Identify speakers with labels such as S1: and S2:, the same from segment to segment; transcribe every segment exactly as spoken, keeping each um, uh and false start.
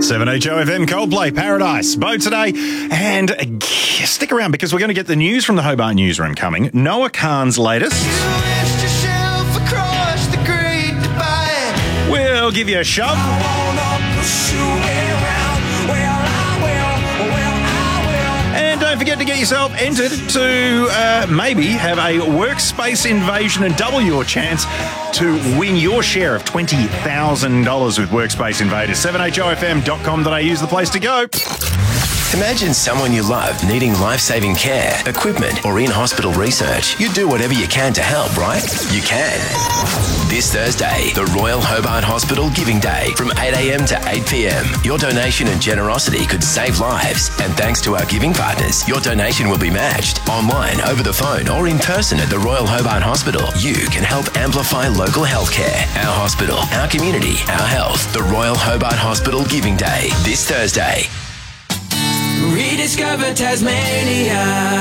S1: seven H O F M, Coldplay, Paradise, Bo today. And uh, stick around because we're going to get the news from the Hobart newsroom coming. Noah Khan's latest. We'll give you a shove. And don't forget to get yourself entered to uh, maybe have a workspace invasion and double your chance to win your share of twenty thousand dollars with Workspace Invaders. seven H O F M dot com dot A U is the place to go.
S2: Imagine someone you love needing life-saving care, equipment, or in-hospital research. You do whatever you can to help, right? You can. This Thursday, the Royal Hobart Hospital Giving Day from eight a.m. to eight p.m. Your donation and generosity could save lives. And thanks to our giving partners, your donation will be matched online, over the phone, or in person at the Royal Hobart Hospital. You can help amplify local healthcare. Our hospital, our community, our health. The Royal Hobart Hospital Giving Day, this Thursday.
S3: Rediscover Tasmania.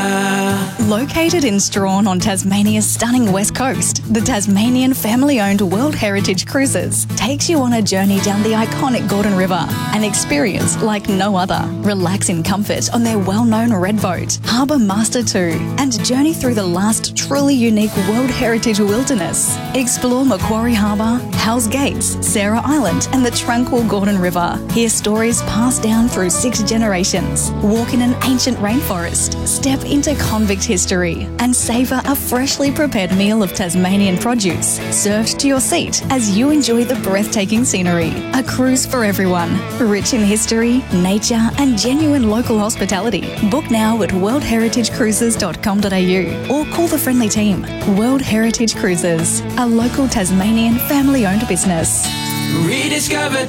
S4: Located in Strahan on Tasmania's stunning west coast, the Tasmanian family-owned World Heritage Cruises takes you on a journey down the iconic Gordon River, an experience like no other. Relax in comfort on their well-known red boat, Harbour Master two, and journey through the last truly unique World Heritage wilderness. Explore Macquarie Harbour, Hell's Gates, Sarah Island, and the tranquil Gordon River. Hear stories passed down through six generations. Walk in an ancient rainforest, step into convict history, and savour a freshly prepared meal of Tasmanian produce served to your seat as you enjoy the breathtaking scenery. A cruise for everyone, rich in history, nature, and genuine local hospitality. Book now at world heritage cruises dot com dot A U or call the friendly team. World Heritage Cruises, a local Tasmanian family-owned business.
S3: Rediscover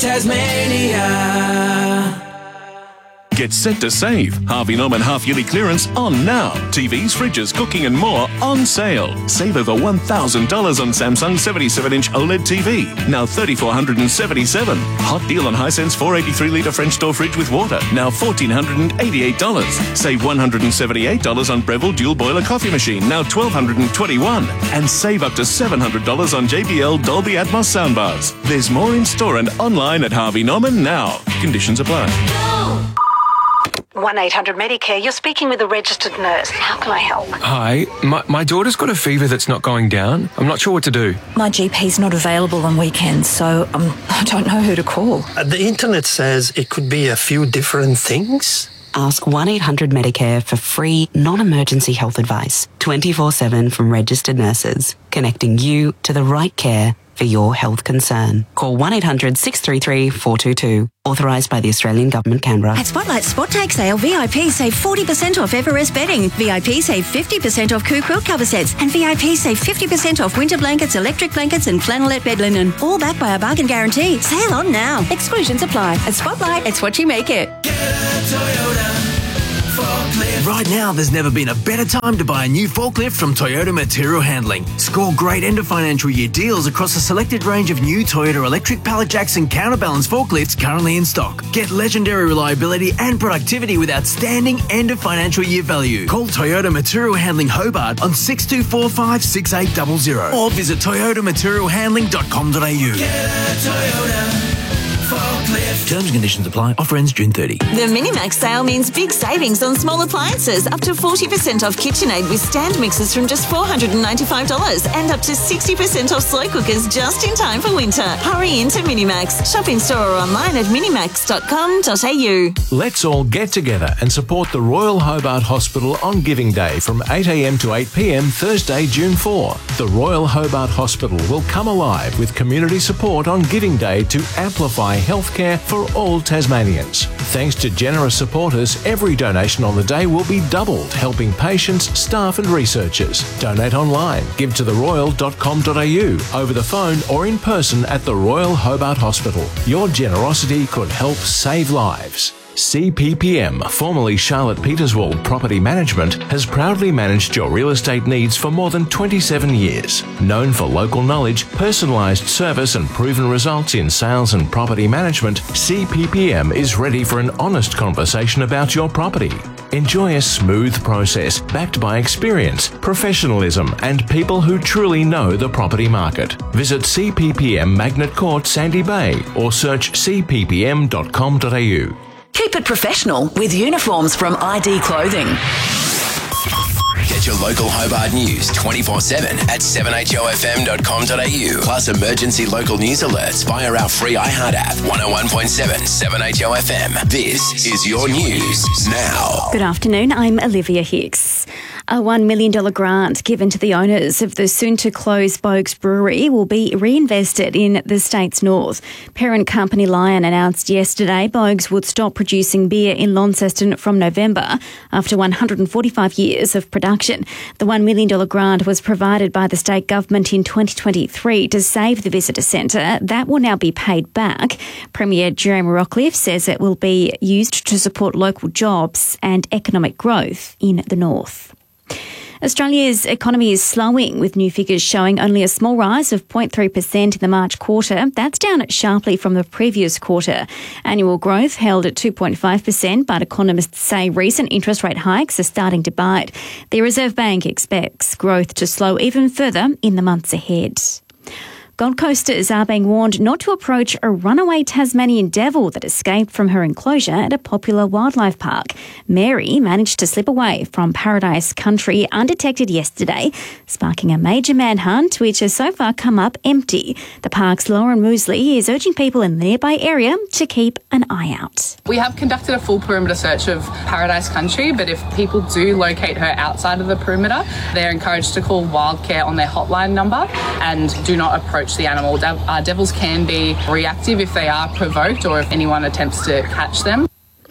S3: Tasmania.
S5: Get set to save. Harvey Norman half-yearly clearance on now. T Vs, fridges, cooking and more on sale. Save over one thousand dollars on Samsung seventy-seven inch OLED T V. Now three thousand four hundred seventy-seven dollars. Hot deal on Hisense four hundred eighty-three litre French door fridge with water. Now one thousand four hundred eighty-eight dollars. Save one hundred seventy-eight dollars on Breville dual boiler coffee machine. Now one thousand two hundred twenty-one dollars. And save up to seven hundred dollars on J B L Dolby Atmos soundbars. There's more in store and online at Harvey Norman now. Conditions apply.
S6: one eight hundred Medicare, you're speaking with a registered nurse. How can I help?
S7: Hi, my, my daughter's got a fever that's not going down. I'm not sure what to do.
S6: My G P's not available on weekends, so um, I don't know who to call.
S8: Uh, the internet says it could be a few different things.
S9: Ask one eight hundred Medicare for free, non-emergency health advice. twenty-four seven from registered nurses, connecting you to the right care for your health concern. Call one eight hundred six three three four two two. Authorised by the Australian Government, Canberra.
S10: At Spotlight Spot Take Sale, V I P save forty percent off Everest bedding. V I P save fifty percent off Coo quilt cover sets. And V I P save fifty percent off winter blankets, electric blankets and flannelette bed linen. All backed by a bargain guarantee. Sale on now. Exclusions apply. At Spotlight, it's what you make it.
S11: Right now, there's never been a better time to buy a new forklift from Toyota Material Handling. Score great end of financial year deals across a selected range of new Toyota electric pallet jacks and counterbalance forklifts currently in stock. Get legendary reliability and productivity with outstanding end of financial year value. Call Toyota Material Handling Hobart on six two four five six eight zero zero or visit toyota material handling dot com dot A U. Terms and conditions apply. Offer ends June thirtieth.
S12: The Minimax sale means big savings on small appliances. Up to forty percent off KitchenAid with stand mixers from just four hundred ninety-five dollars and up to sixty percent off slow cookers just in time for winter. Hurry into Minimax. Shop in store or online at minimax dot com dot A U.
S13: Let's all get together and support the Royal Hobart Hospital on Giving Day from eight a.m. to eight p.m. Thursday, June fourth. The Royal Hobart Hospital will come alive with community support on Giving Day to amplify healthcare for all Tasmanians. Thanks to generous supporters, every donation on the day will be doubled, helping patients, staff and researchers. Donate online, give to the royal dot com dot A U, over the phone or in person at the Royal Hobart Hospital. Your generosity could help save lives. C P P M, formerly Charlotte Peterswald Property Management, has proudly managed your real estate needs for more than twenty-seven years. Known for local knowledge, personalised service and proven results in sales and property management, C P P M is ready for an honest conversation about your property. Enjoy a smooth process backed by experience, professionalism and people who truly know the property market. Visit C P P M Magnet Court, Sandy Bay or search c p p m dot com dot a u.
S14: Keep it professional with uniforms from I D Clothing.
S2: Get your local Hobart news twenty-four seven at seven h o f m dot com dot a u. Plus emergency local news alerts via our free iHeart app. one oh one point seven, seven H O F M. This is your news now.
S15: Good afternoon, I'm Olivia Hicks. A one million dollars grant given to the owners of the soon-to-close Boag's Brewery will be reinvested in the state's north. Parent company Lion announced yesterday Boag's would stop producing beer in Launceston from November after one hundred forty-five years of production. The one million dollars grant was provided by the state government in twenty twenty-three to save the visitor centre. That will now be paid back. Premier Jeremy Rockliff says it will be used to support local jobs and economic growth in the north. Australia's economy is slowing, with new figures showing only a small rise of zero point three percent in the March quarter. That's down sharply from the previous quarter. Annual growth held at two point five percent, but economists say recent interest rate hikes are starting to bite. The Reserve Bank expects growth to slow even further in the months ahead. Gold Coasters are being warned not to approach a runaway Tasmanian devil that escaped from her enclosure at a popular wildlife park. Mary managed to slip away from Paradise Country undetected yesterday, sparking a major manhunt which has so far come up empty. The park's Lauren Moosley is urging people in the nearby area to keep an eye out.
S16: We have conducted a full perimeter search of Paradise Country, but if people do locate her outside of the perimeter, they're encouraged to call Wildcare on their hotline number and do not approach the animal. De- uh, devils can be reactive if they are provoked or if anyone attempts to catch them.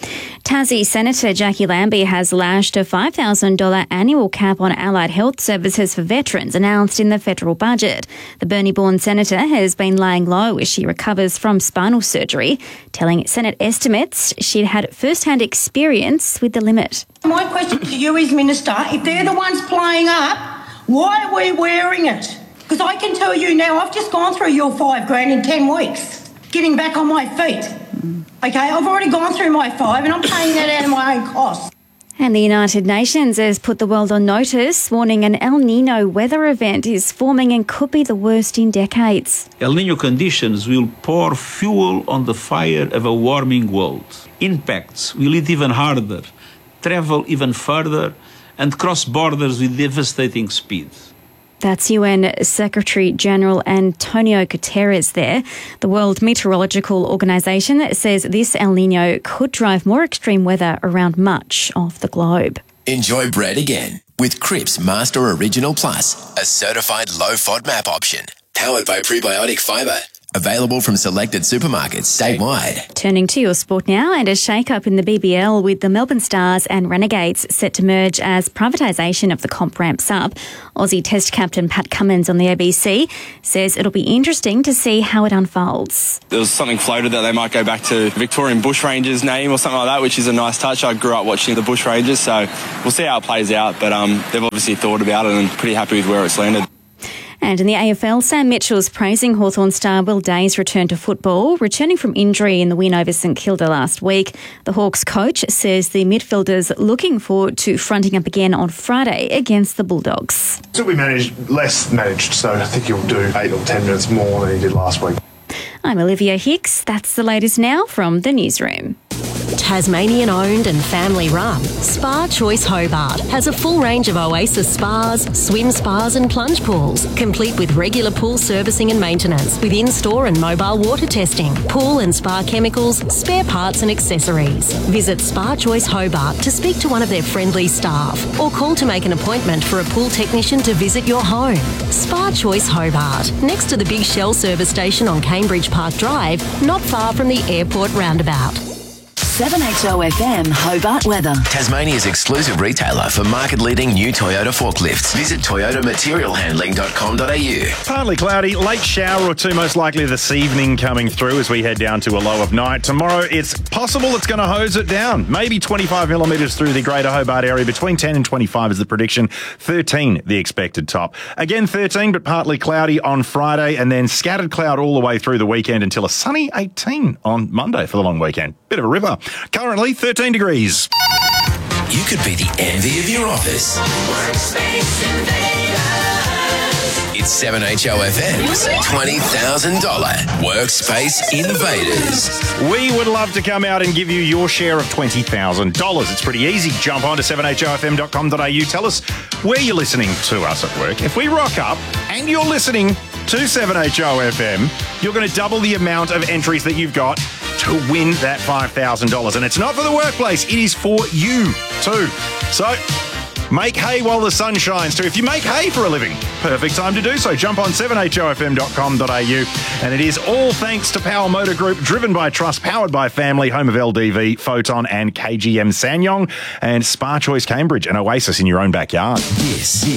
S15: Tassie Senator Jackie Lambie has lashed a five thousand dollars annual cap on allied health services for veterans announced in the federal budget. The Burnie-born senator has been laying low as she recovers from spinal surgery, telling Senate estimates she'd had first-hand experience with the limit.
S17: My question to you is, Minister, if they're the ones playing up, why are we wearing it? Because I can tell you now, I've just gone through your five grand in ten weeks, getting back on my feet. Okay, I've already gone through my five and I'm paying that out of my own costs.
S15: And the United Nations has put the world on notice, warning an El Nino weather event is forming and could be the worst in decades.
S18: El Nino conditions will pour fuel on the fire of a warming world. Impacts will hit even harder, travel even further, and cross borders with devastating speed.
S15: That's U N Secretary-General Antonio Guterres there. The World Meteorological Organization says this El Nino could drive more extreme weather around much of the globe.
S2: Enjoy bread again with Cripps Master Original Plus, a certified low-F O D MAP option, powered by prebiotic fibre. Available from selected supermarkets statewide.
S15: Turning to your sport now, and a shake-up in the B B L with the Melbourne Stars and Renegades set to merge as privatisation of the comp ramps up. Aussie Test captain Pat Cummins on the A B C says it'll be interesting to see how it unfolds.
S19: There was something floated that they might go back to Victorian Bushrangers name or something like that, which is a nice touch. I grew up watching the Bushrangers, so we'll see how it plays out, but um, they've obviously thought about it and pretty happy with where it's landed.
S15: And in the A F L, Sam Mitchell's praising Hawthorn star Will Day's return to football, returning from injury in the win over St Kilda last week. The Hawks coach says the midfielder's looking forward to fronting up again on Friday against the Bulldogs.
S20: So we managed, less managed, so I think he'll do eight or ten minutes more than he did last week.
S15: I'm Olivia Hicks. That's the latest now from the newsroom.
S21: Tasmanian owned and family run, Spa Choice Hobart has a full range of Oasis spas, swim spas and plunge pools, complete with regular pool servicing and maintenance, with in-store and mobile water testing, pool and spa chemicals, spare parts and accessories. Visit Spa Choice Hobart to speak to one of their friendly staff or call to make an appointment for a pool technician to visit your home. Spa Choice Hobart, next to the Big Shell service station on Cambridge Park Drive, not far from the airport roundabout.
S14: seven H O F M Hobart weather.
S2: Tasmania's exclusive retailer for market-leading new Toyota forklifts. Visit toyota material handling dot com dot a u.
S1: Partly cloudy, late shower or two most likely this evening coming through as we head down to a low of night. Tomorrow, it's possible it's going to hose it down. Maybe twenty-five millimetres through the Greater Hobart area. Between ten and twenty-five is the prediction. thirteen the expected top. Again, thirteen, but partly cloudy on Friday, and then scattered cloud all the way through the weekend until a sunny eighteen on Monday for the long weekend. Bit of a ripper. Currently, thirteen degrees.
S2: You could be the envy of your office. Workspace Invaders. It's seven H O F M's twenty thousand dollars Workspace Invaders.
S1: We would love to come out and give you your share of twenty thousand dollars. It's pretty easy. Jump on to seven H O F M dot com dot a u. Tell us where you're listening to us at work. If we rock up and you're listening to seven H O F M, you're going to double the amount of entries that you've got to win that five thousand dollars. And it's not for the workplace, it is for you too. So make hay while the sun shines too. If you make hay for a living, perfect time to do so. Jump on seven H O F M dot com dot a u. And it is all thanks to Power Motor Group, driven by trust, powered by family, home of L D V, Photon and K G M Sanyong, and Spa Choice Cambridge, an oasis in your own backyard.
S2: Yes.